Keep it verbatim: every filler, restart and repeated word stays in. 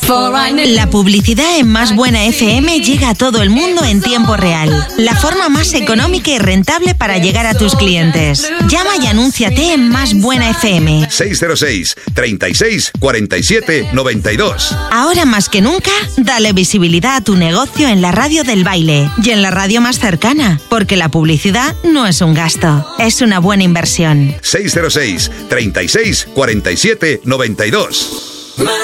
La publicidad en Más Buena F M llega a todo el mundo en tiempo real. La forma más económica y rentable para llegar a tus clientes. Llama y anúnciate en Más Buena F M. seis cero seis, treinta y seis, cuarenta y siete, noventa y dos. Ahora más que nunca, dale visibilidad a tu negocio en la radio del baile y en la radio más cercana, porque la publicidad no es un gasto, es una buena inversión. seis cero seis, treinta y seis, cuarenta y siete, noventa y dos.